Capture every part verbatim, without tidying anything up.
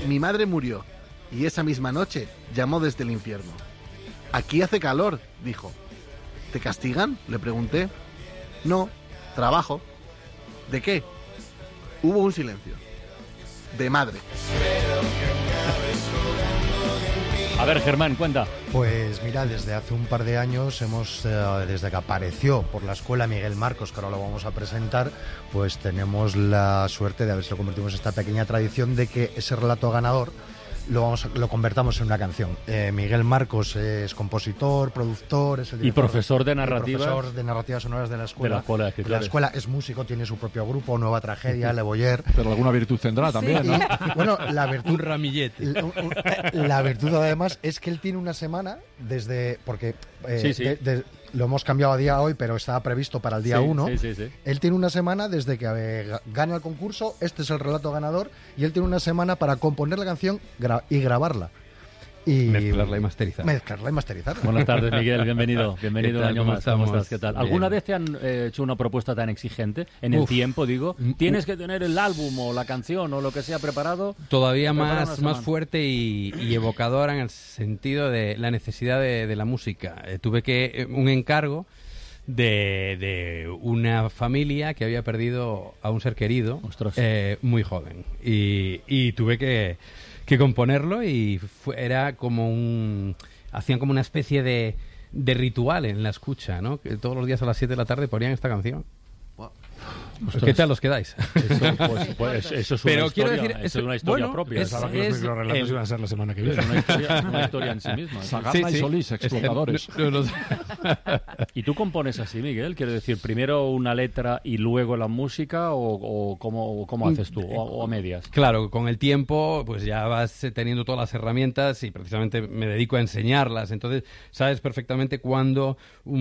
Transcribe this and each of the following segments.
Mi madre murió y esa misma noche llamó desde el infierno. Aquí hace calor, dijo. ¿Te castigan?, le pregunté. No, trabajo. ¿De qué? Hubo un silencio. De madre. A ver, Germán, cuenta. Pues mira, desde hace un par de años hemos, eh, desde que apareció por la escuela Miguel Marcos, que ahora lo vamos a presentar, pues tenemos la suerte de, a ver si lo convertimos en esta pequeña tradición, de que ese relato ganador lo vamos a, lo convertamos en una canción. Eh, Miguel Marcos es compositor, productor, es el y profesor de narrativas. profesor de narrativas sonoras de la escuela. De la escuela de de la escuela es músico, tiene su propio grupo, Nueva Tragedia, Le Boyer. Pero alguna virtud tendrá también, Sí. ¿no? Y, bueno, la virtud, Un ramillete. La, un- la virtud además es que él tiene una semana desde, porque eh, Sí, sí. de- de- lo hemos cambiado a día hoy, pero estaba previsto para el día Sí, uno. sí, sí, sí. Él tiene una semana desde que eh, ga- gana el concurso, este es el relato ganador, y él tiene una semana para componer la canción gra- y grabarla. Y Mezclarla y masterizarla. Mezclarla y masterizarla. Buenas tardes, Miguel, bienvenido. Bienvenido ¿Qué un tal? año ¿Cómo más. ¿Cómo estamos? estás? ¿Qué tal? Bien. ¿Alguna vez te han eh, hecho una propuesta tan exigente en el Uf. tiempo, digo? ¿Tienes que tener el álbum o la canción o lo que sea preparado? Todavía Prepara una más, semana. más fuerte y, y evocadora en el sentido de la necesidad de, de la música. Eh, tuve que eh, un encargo de, de una familia que había perdido a un ser querido Ostras. eh, muy joven. Y, y tuve que, que componerlo y fue- era como un... Hacían como una especie de, de ritual en la escucha, ¿no? Que todos los días a las siete de la tarde ponían esta canción. Ostras. ¿Qué tal os quedáis? Eso, pues, pues, eso es una Pero historia, quiero decir, eso es eso- una historia bueno, propia. es- Pensaba que los microrelatos el- iban a ser la semana que viene. Es una historia, una historia en sí misma. Sagarna y Solís, explotadores. No, no, no. ¿Y tú compones así, Miguel? Quiero decir, primero una letra y luego la música, o, o cómo, o cómo haces tú, o, o a medias. Claro, con el tiempo pues ya vas eh, teniendo todas las herramientas y precisamente me dedico a enseñarlas. Entonces sabes perfectamente cuándo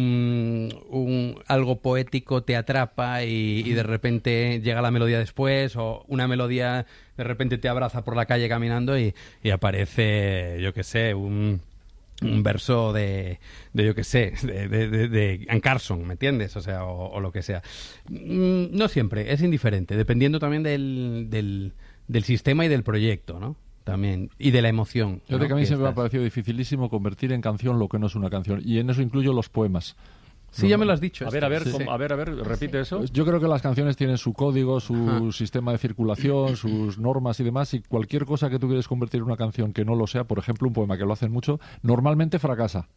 un, un- algo poético te atrapa y, y de repente llega la melodía después, o una melodía de repente te abraza por la calle caminando y, y aparece, yo qué sé, un... un verso de, de yo qué sé, de, de, de, de Anne Carson, ¿me entiendes? O sea, o, o lo que sea. Mm, No siempre, es indiferente, dependiendo también del, del, del sistema y del proyecto, ¿no? También, y de la emoción. Yo ¿no? creo que a mí siempre me ha estás- parecido dificilísimo convertir en canción lo que no es una canción. Y en eso incluyo los poemas. Sí, ya me lo has dicho. A esto. ver, a ver, Sí. ¿cómo- a ver, a ver, repite eso. Yo creo que las canciones tienen su código, su Ajá. sistema de circulación, sus normas y demás, y cualquier cosa que tú quieres convertir en una canción que no lo sea, por ejemplo, un poema que lo hacen mucho, normalmente fracasa.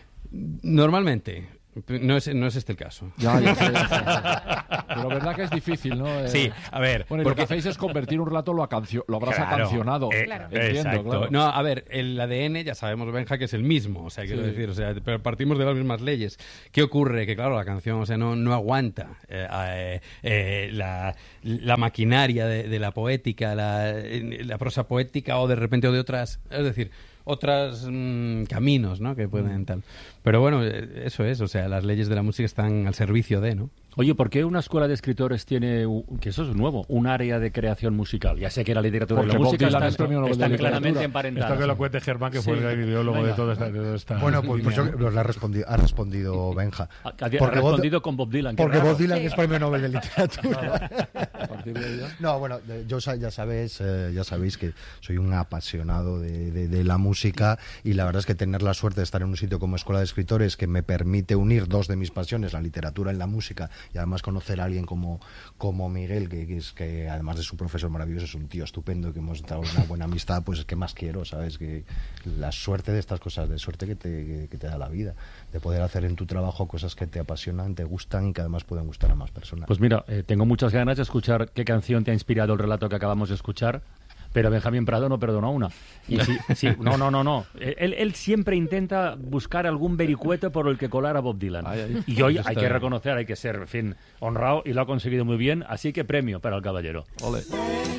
Normalmente. No es, no es este el caso. Ya, ya sé, ya sé. Pero verdad que es difícil, ¿no? Eh, Sí, a ver, Bueno, y porque- lo que hacéis es convertir un relato, lo, acancio- lo habrás Claro, acancionado. eh, Claro. Entiendo, Exacto. claro. No, a ver, el A D N ya sabemos, Benja, que es el mismo, o sea, quiero Sí. decir, o sea, pero partimos de las mismas leyes. ¿Qué ocurre? Que claro, la canción, o sea, no, no aguanta eh, eh, eh, la, la maquinaria de, de la poética, la, eh, la prosa poética o de repente o de otras, es decir, otros mm, caminos, ¿no? Que pueden tal. Pero bueno, eh, eso es, o sea, las leyes de la música están al servicio de, ¿no? Oye, ¿por qué una escuela de escritores tiene, u- que eso es nuevo, un área de creación musical? Ya sé que la literatura y Porque la Bob música Dylan están, es premio Nobel de están Literatura. claramente Esto emparentadas. que lo cuente Germán, que Sí. fue el ideólogo Venga. de toda esta, de toda esta Bueno, pues, pues línea. yo creo que ha respondido, ha respondido Benja. Ha, ha Porque respondido Bob- con Bob Dylan. qué Porque raro. Bob Dylan Sí. es premio Nobel de Literatura. A partir de ahí ya. No, bueno, de- yo sa- ya sabes, eh, ya sabéis que soy un apasionado de, de- de la música, y la verdad es que tener la suerte de estar en un sitio como Escuela de Escritores, que me permite unir dos de mis pasiones, la literatura y la música, y además conocer a alguien como, como Miguel, que, que es que además de su profesor maravilloso es un tío estupendo, que hemos dado una buena amistad, pues ¿qué más quiero? ¿Sabes? Que la suerte de estas cosas, de suerte que te, que, que te da la vida, de poder hacer en tu trabajo cosas que te apasionan, te gustan y que además pueden gustar a más personas. Pues mira, eh, tengo muchas ganas de escuchar qué canción te ha inspirado el relato que acabamos de escuchar, pero Benjamín Prado no perdonó una. Y sí, sí, no, no, no, no. Él, él siempre intenta buscar algún vericueto por el que colar a Bob Dylan. Ay, ay. Y hoy Está hay que bien. reconocer, hay que ser, en fin, honrado, y lo ha conseguido muy bien, así que premio para el caballero. Ole.